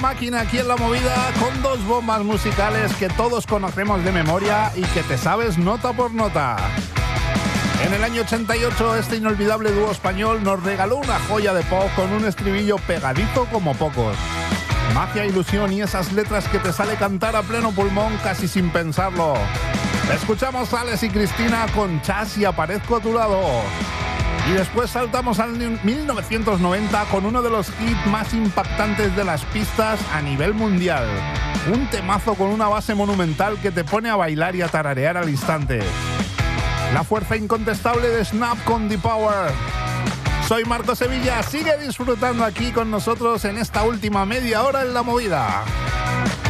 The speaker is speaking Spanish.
Máquina aquí en La Movida con dos bombas musicales que todos conocemos de memoria y que te sabes nota por nota. En el año 88 este inolvidable dúo español nos regaló una joya de pop con un estribillo pegadizo como pocos. Magia, ilusión y esas letras que te sale cantar a pleno pulmón casi sin pensarlo. Escuchamos a Alex y Cristina con Chas y aparezco a tu lado. Y después saltamos al 1990 con uno de los hits más impactantes de las pistas a nivel mundial. Un temazo con una base monumental que te pone a bailar y a tararear al instante. La fuerza incontestable de Snap con The Power. Soy Marco Sevilla, sigue disfrutando aquí con nosotros en esta última media hora en La Movida.